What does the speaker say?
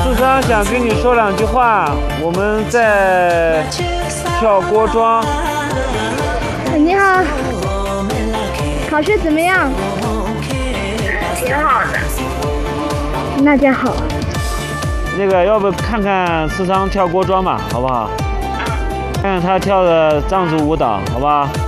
苏珊想跟你说两句话，我们在跳锅庄。 你好，考试怎么样？ 挺好的。 那就好。 那个，要不看看苏珊跳锅庄吧，好不好？看看她跳的藏族舞蹈，好不好？